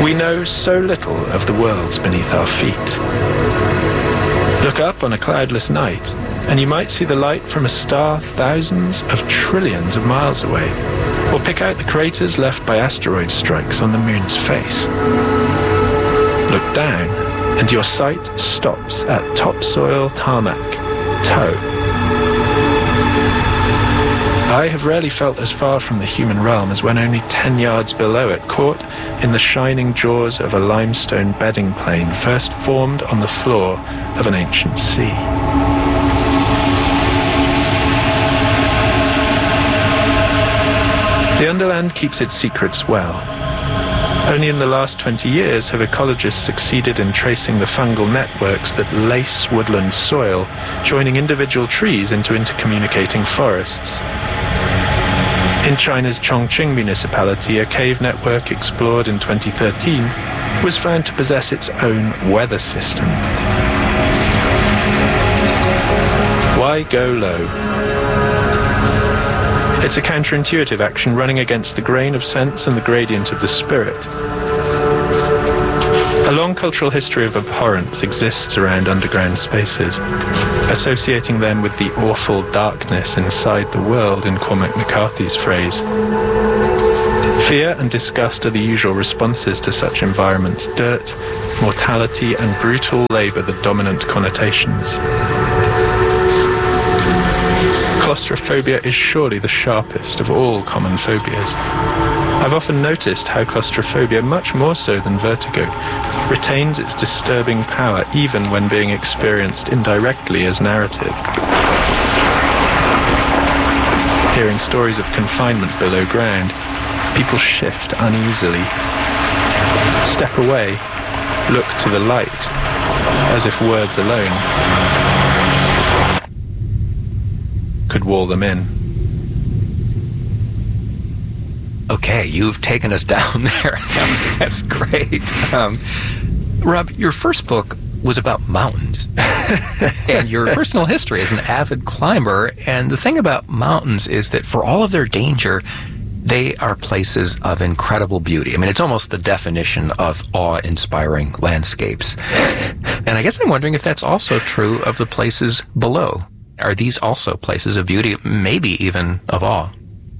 We know so little of the worlds beneath our feet. Look up on a cloudless night, and you might see the light from a star thousands of trillions of miles away, or pick out the craters left by asteroid strikes on the moon's face. Look down, and your sight stops at topsoil, tarmac, toe. I have rarely felt as far from the human realm as when only 10 yards below it, caught in the shining jaws of a limestone bedding plane first formed on the floor of an ancient sea. The Underland keeps its secrets well. Only in the last 20 years have ecologists succeeded in tracing the fungal networks that lace woodland soil, joining individual trees into intercommunicating forests. In China's Chongqing municipality, a cave network explored in 2013 was found to possess its own weather system. Why go low? It's a counterintuitive action running against the grain of sense and the gradient of the spirit. A long cultural history of abhorrence exists around underground spaces, associating them with the awful darkness inside the world, in Cormac McCarthy's phrase. Fear and disgust are the usual responses to such environments. Dirt, mortality, and brutal labour the dominant connotations. Claustrophobia is surely the sharpest of all common phobias. I've often noticed how claustrophobia, much more so than vertigo, retains its disturbing power even when being experienced indirectly as narrative. Hearing stories of confinement below ground, people shift uneasily, step away, look to the light, as if words alone could wall them in. Okay, you've taken us down there. That's great. Rob, your first book was about mountains and your personal history as an avid climber. And the thing about mountains is that for all of their danger, they are places of incredible beauty. I mean, it's almost the definition of awe-inspiring landscapes. And I guess I'm wondering if that's also true of the places below. Are these also places of beauty, maybe even of awe?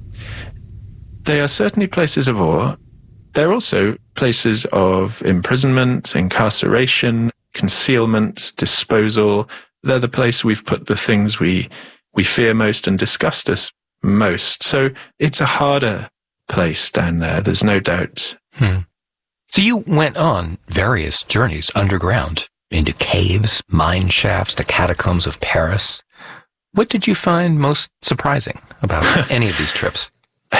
They are certainly places of awe. They're also places of imprisonment, incarceration, concealment, disposal. They're the place we've put the things we fear most and disgust us most. So it's a harder place down there, there's no doubt. So you went on various journeys underground, into caves, mine shafts, the catacombs of Paris. What did you find most surprising about any of these trips?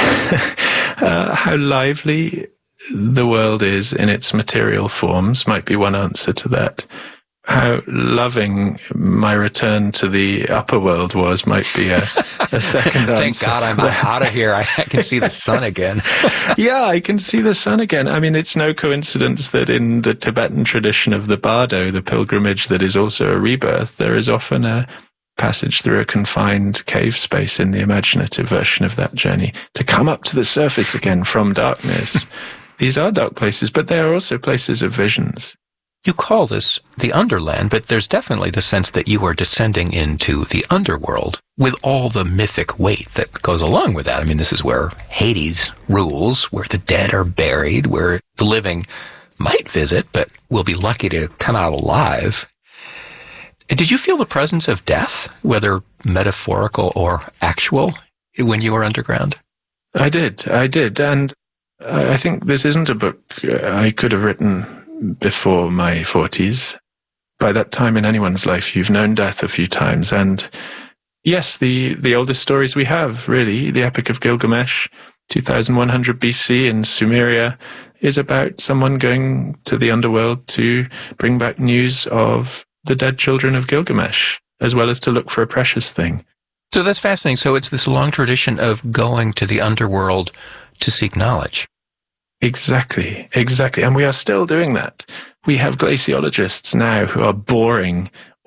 How lively the world is in its material forms might be one answer to that. How loving my return to the upper world was might be a second answer. Thank God I'm out of here. I can see the sun again. Yeah, I can see the sun again. I mean, it's no coincidence that in the Tibetan tradition of the Bardo, the pilgrimage that is also a rebirth, there is often a passage through a confined cave space in the imaginative version of that journey to come up to the surface again from darkness. These are dark places, but they are also places of visions. You call this the Underland, but there's definitely the sense that you are descending into the underworld with all the mythic weight that goes along with that. I mean, this is where Hades rules, where the dead are buried, where the living might visit, but will be lucky to come out alive. Did you feel the presence of death, whether metaphorical or actual, when you were underground? I did. And I think this isn't a book I could have written before my 40s. By that time in anyone's life, you've known death a few times. And yes, the oldest stories we have, really, the Epic of Gilgamesh, 2100 BC in Sumeria, is about someone going to the underworld to bring back news of the dead children of Gilgamesh, as well as to look for a precious thing. So that's fascinating. So it's this long tradition of going to the underworld to seek knowledge. Exactly. And we are still doing that. We have glaciologists now who are boring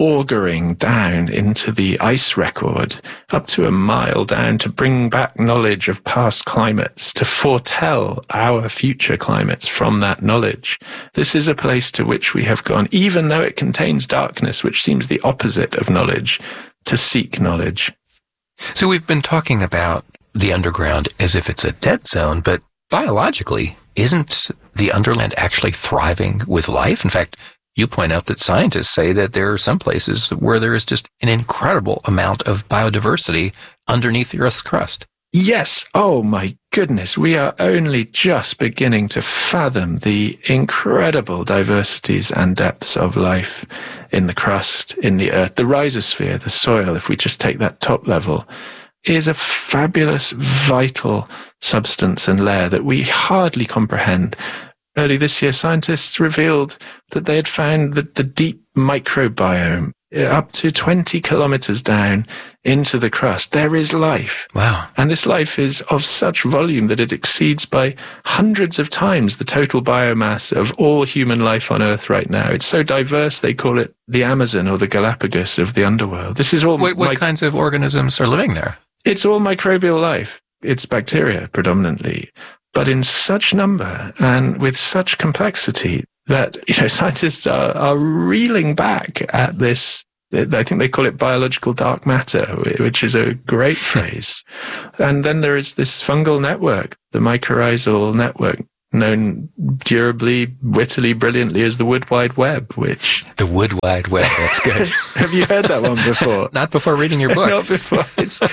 auguring down into the ice record, up to a mile down, to bring back knowledge of past climates, to foretell our future climates from that knowledge. This is a place to which we have gone, even though it contains darkness, which seems the opposite of knowledge, to seek knowledge. So we've been talking about the underground as if it's a dead zone, but biologically, isn't the underland actually thriving with life? In fact, you point out that scientists say that there are some places where there is just an incredible amount of biodiversity underneath the Earth's crust. Yes. Oh my goodness. We are only just beginning to fathom the incredible diversities and depths of life in the crust, in the earth. The rhizosphere, the soil, if we just take that top level, is a fabulous, vital substance and layer that we hardly comprehend. Early this year, scientists revealed that they had found that the deep microbiome, up to 20 kilometers down into the crust, there is life. Wow. And this life is of such volume that it exceeds by hundreds of times the total biomass of all human life on Earth right now. It's so diverse, they call it the Amazon or the Galapagos of the underworld. This is all... What kinds of organisms are living there? It's all microbial life. It's bacteria predominantly, but in such number and with such complexity that, scientists are reeling back at this. I think they call it biological dark matter, which is a great phrase. And then there is this fungal network, the mycorrhizal network, known durably, wittily, brilliantly as the Wood Wide Web, which... The Wood Wide Web, that's good. Have you heard that one before? Not before reading your book. Not before.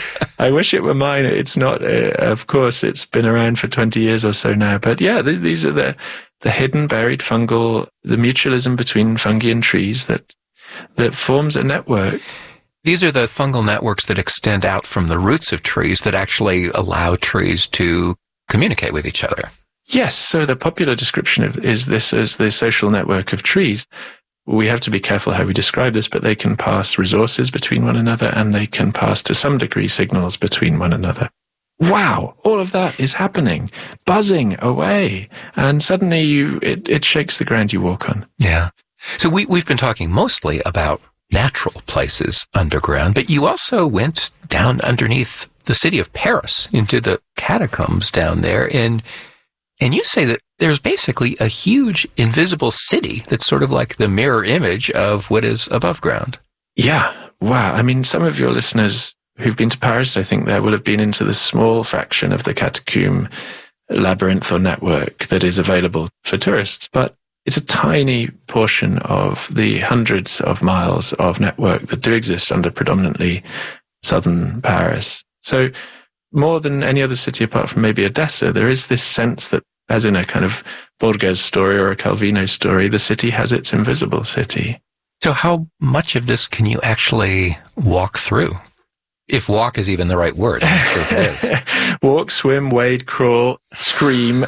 I wish it were mine. It's not. Of course, it's been around for 20 years or so now. But yeah, these are the hidden, buried fungal, the mutualism between fungi and trees that forms a network. These are the fungal networks that extend out from the roots of trees that actually allow trees to communicate with each other. Yes. So the popular description is this as the social network of trees. We have to be careful how we describe this, but they can pass resources between one another, and they can pass to some degree signals between one another. Wow, all of that is happening, buzzing away, and suddenly it shakes the ground you walk on. Yeah. So we've been talking mostly about natural places underground, but you also went down underneath the city of Paris into the catacombs down there, and you say that there's basically a huge invisible city that's sort of like the mirror image of what is above ground. Yeah. Wow. I mean, some of your listeners who've been to Paris, I think there will have been into the small fraction of the catacomb labyrinth or network that is available for tourists. But it's a tiny portion of the hundreds of miles of network that do exist under predominantly southern Paris. So more than any other city apart from maybe Odessa, there is this sense that, as in a kind of Borges story or a Calvino story, the city has its invisible city. So how much of this can you actually walk through? If walk is even the right word. I'm sure it is. Walk, swim, wade, crawl, scream.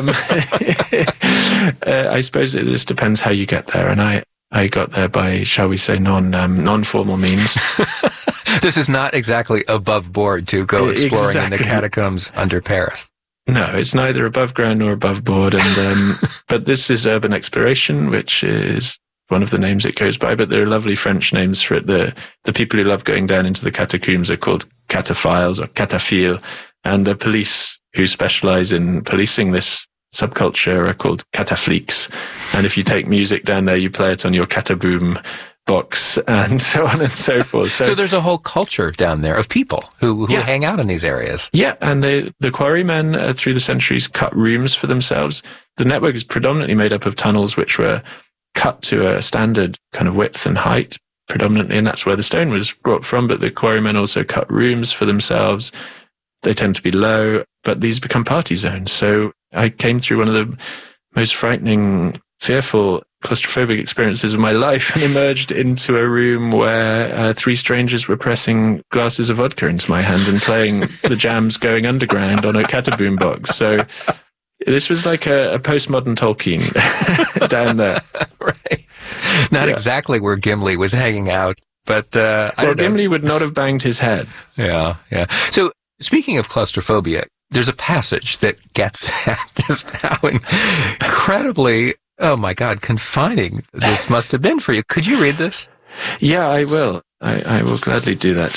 I suppose this depends how you get there. And I got there by, shall we say, non-formal means. This is not exactly above board to go exploring in the catacombs under Paris. No, it's neither above ground nor above board. And but this is urban exploration, which is one of the names it goes by. But there are lovely French names for it. The people who love going down into the catacombs are called cataphiles or cataphiles, and the police who specialize in policing this subculture are called catafliques. And if you take music down there, you play it on your cataboom box and so on and so forth. So there's a whole culture down there of people who hang out in these areas. Yeah, and the quarrymen through the centuries cut rooms for themselves. The network is predominantly made up of tunnels which were cut to a standard kind of width and height predominantly, and that's where the stone was brought from. But the quarrymen also cut rooms for themselves. They tend to be low, but these become party zones. So I came through one of the most frightening, fearful, claustrophobic experiences of my life and emerged into a room where 3 strangers were pressing glasses of vodka into my hand and playing the jams going underground on a cataboom box. So this was like a postmodern Tolkien down there. Right. Not exactly where Gimli was hanging out, but Gimli would not have banged his head. Yeah, yeah. So speaking of claustrophobia, there's a passage that gets at just how incredibly, oh my God, confining this must have been for you. Could you read this? Yeah, I will. I will gladly do that.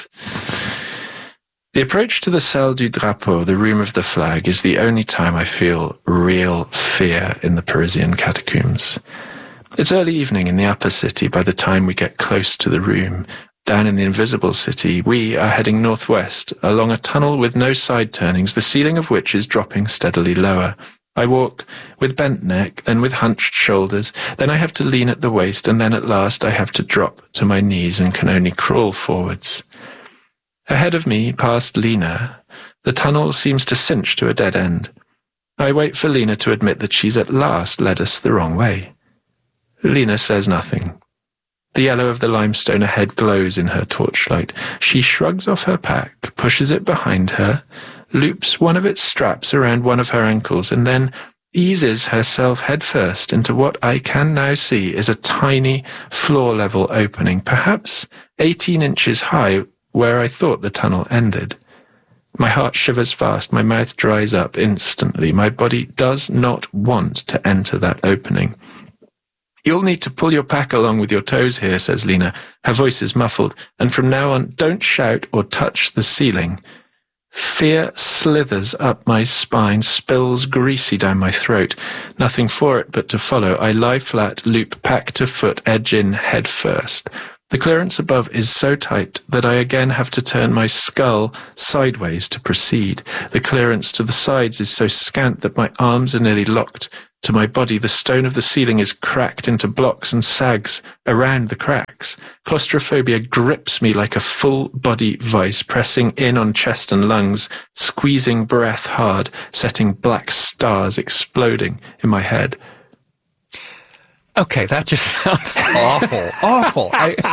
The approach to the Salle du Drapeau, the Room of the Flag, is the only time I feel real fear in the Parisian catacombs. It's early evening in the upper city by the time we get close to the room. Down in the invisible city, we are heading northwest, along a tunnel with no side turnings, the ceiling of which is dropping steadily lower. I walk with bent neck, then with hunched shoulders, then I have to lean at the waist, and then at last I have to drop to my knees and can only crawl forwards. Ahead of me, past Lena, the tunnel seems to cinch to a dead end. I wait for Lena to admit that she's at last led us the wrong way. Lena says nothing. The yellow of the limestone ahead glows in her torchlight. She shrugs off her pack, pushes it behind her, loops one of its straps around one of her ankles, and then eases herself headfirst into what I can now see is a tiny floor-level opening, perhaps 18 inches high, where I thought the tunnel ended. My heart shivers fast, my mouth dries up instantly. My body does not want to enter that opening. "You'll need to pull your pack along with your toes here," says Lena. Her voice is muffled, and from now on, don't shout or touch the ceiling. Fear slithers up my spine, spills greasy down my throat. Nothing for it but to follow. I lie flat, loop pack to foot, edge in head first. The clearance above is so tight that I again have to turn my skull sideways to proceed. The clearance to the sides is so scant that my arms are nearly locked to my body. The stone of the ceiling is cracked into blocks and sags around the cracks. Claustrophobia grips me like a full-body vice, pressing in on chest and lungs, squeezing breath hard, setting black stars exploding in my head. Okay, that just sounds awful. Awful.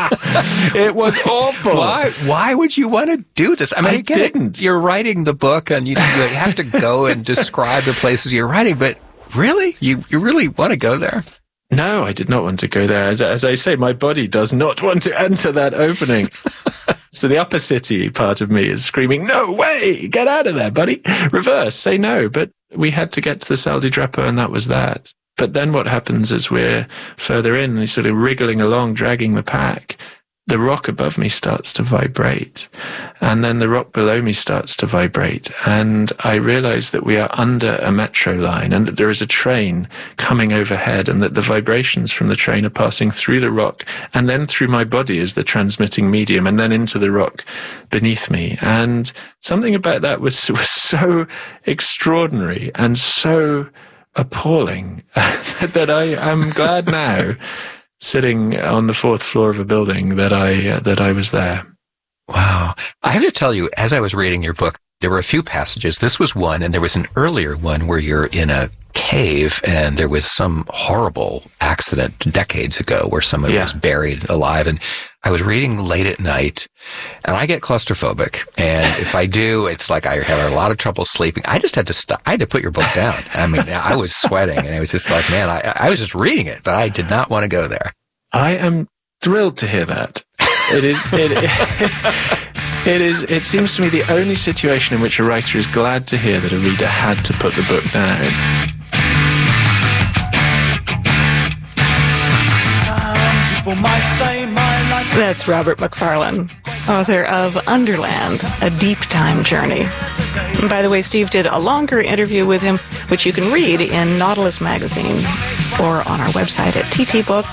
It was awful. Why would you want to do this? I mean, I didn't. You're writing the book and you have to go and describe the places you're writing, but really? You really want to go there? No, I did not want to go there. As I say, my body does not want to enter that opening. So the upper city part of me is screaming, "No way! Get out of there, buddy! Reverse, say no." But we had to get to the Salle du Drapeau, and that was that. But then what happens is we're further in and sort of wriggling along, dragging the pack. The rock above me starts to vibrate, and then the rock below me starts to vibrate, and I realize that we are under a metro line and that there is a train coming overhead, and that the vibrations from the train are passing through the rock and then through my body as the transmitting medium and then into the rock beneath me. And something about that was so extraordinary and so appalling that I am glad now, sitting on the fourth floor of a building, that I was there. Wow. I have to tell you, as I was reading your book, there were a few passages. This was one, and there was an earlier one where you're in a cave and there was some horrible accident decades ago where somebody was buried alive. And I was reading late at night, and I get claustrophobic. And if I do, it's like I have a lot of trouble sleeping. I just had to stop. I had to put your book down. I mean, I was sweating, and it was just like, man, I was just reading it, but I did not want to go there. I am thrilled to hear that. It seems to me the only situation in which a writer is glad to hear that a reader had to put the book down. That's Robert Macfarlane, author of Underland, A Deep Time Journey. And by the way, Steve did a longer interview with him, which you can read in Nautilus magazine or on our website at ttbooks.com.